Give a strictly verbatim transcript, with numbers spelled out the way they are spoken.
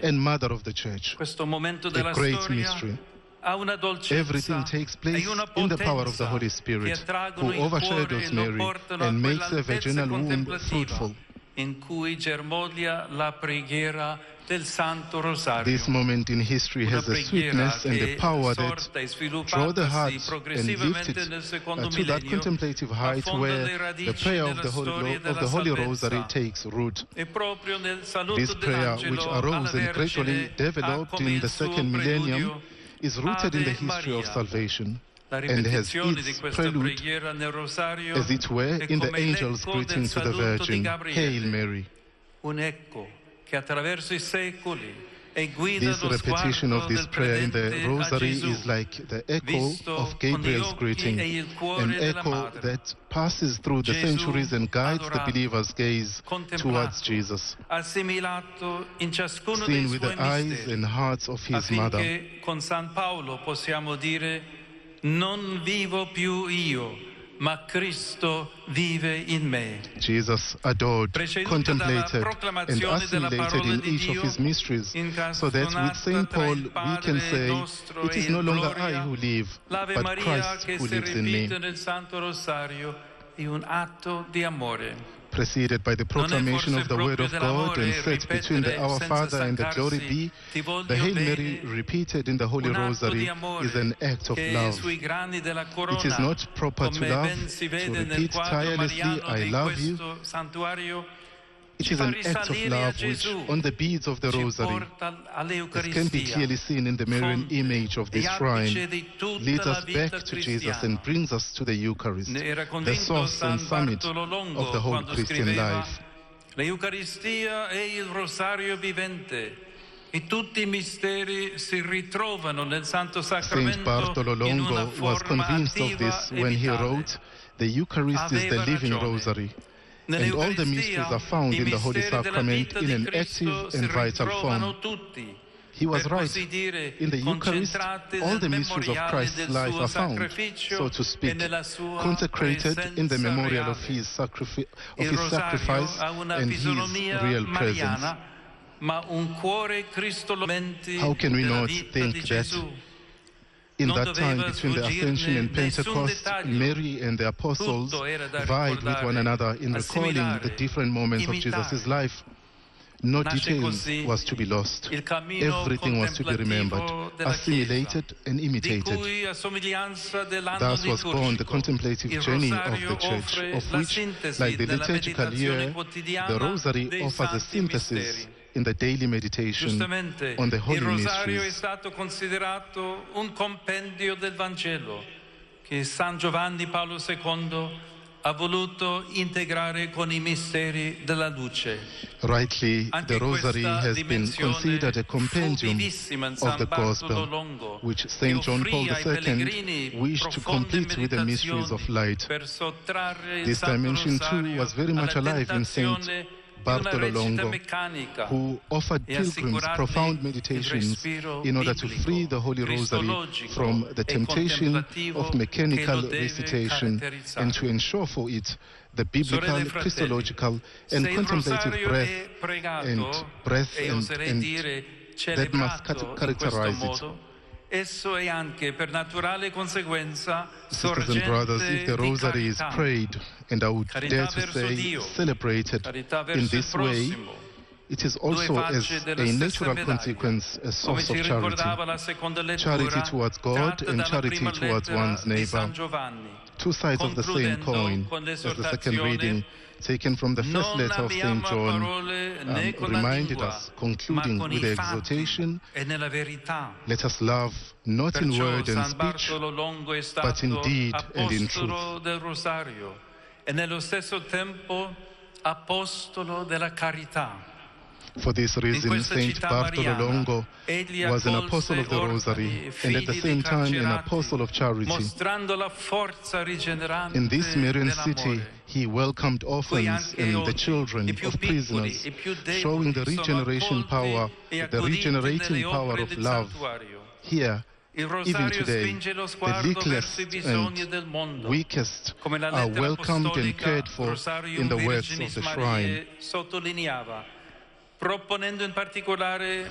and Mother of the Church. Questo momento A della great storia mystery. ha una dolcezza Everything takes e place una in the power of the potenza Holy che Spirit, attraggono who il cuore overshadows e lo Mary portano a and makes her quell'altezza virginal womb contemplativa fruitful. in cui germoglia la preghiera del Santo Rosario. This moment in history has a sweetness and a power that draw the heart and lift it uh, to that contemplative height where the prayer of the Holy, of the Holy Rosary takes root. This prayer, which arose and gradually developed in the second millennium, is rooted in the history of salvation and has its prelude, as it were, in the angel's greeting to the Virgin, Hail Mary. This repetition of this prayer in the Rosary is like the echo of Gabriel's greeting, an echo that passes through the centuries and guides the believer's gaze towards Jesus, seen with the eyes and hearts of his mother. Con San Paolo possiamo dire: non vivo più io, ma Cristo vive in me. Jesus adored, contemplated, and assimilated in each of his mysteries, so that with Saint Paul we can say, it is no longer I who live, but Christ who lives in me. Preceded by the proclamation of the Word of God and set between the Our Father and the Glory Be, the Hail Mary repeated in the Holy Rosary is an act of love. It is not proper to love, to repeat tirelessly, I love you. It is an act of love which, on the beads of the Rosary, as can be clearly seen in the Marian image of this shrine, leads us back to Jesus and brings us to the Eucharist, the source and summit of the whole Christian life. La Eucaristia è il rosario vivente e tutti i misteri si ritrovano nel Santo Sacramento. Saint Bartolo Longo was convinced of this when he wrote, the Eucharist is the living rosary. And all the mysteries are found in the Holy Sacrament in an active and vital form. He was right. In the Eucharist, all the mysteries of Christ's life are found, so to speak, consecrated in the memorial of his, sacrifi of his sacrifice and his real presence. How can we not think that in that time between the Ascension and Pentecost, Mary and the apostles vied with one another in recalling the different moments of Jesus' life? No detail was to be lost. Everything was to be remembered, assimilated and imitated. Thus was born the contemplative journey of the Church, of which, like the liturgical year, the Rosary offers a synthesis in the daily meditation on the Holy Mysteries. Il Rosario è stato considerato un compendio del Vangelo che San Giovanni Paolo secondo ha voluto integrare con i misteri della luce. Rightly, the Rosary has been considered a compendium of the Gospel, which Saint John Paul the Second wished to complete with the mysteries of light. This dimension too was very much alive in Saint Bartolo Longo, who offered pilgrims profound meditations in order to free the Holy Rosary from the temptation of mechanical recitation and to ensure for it the biblical, Christological, and contemplative breath and breath and, and that must characterize it. Esso è anche per naturale conseguenza Sisters and brothers, if the Rosary is prayed, and I would dare to say celebrated in this way, it is also as a natural consequence a source of charity. Charity towards God and charity towards one's neighbor. Two sides of the same coin, as the second reading taken from the first letter of Saint John um, reminded us, concluding with the exhortation, let us love not in word and speech, but in deed and in truth. E nello stesso tempo apostolo della carità. For this reason, Saint Bartolo Longo was an apostle of the Rosary and at the same time an apostle of charity. In this Marian city, he welcomed orphans and the children of prisoners, showing the regeneration power, the regenerating power of love. Here, even today, the littlest and weakest are welcomed and cared for in the works of the shrine. Proponendo in particolare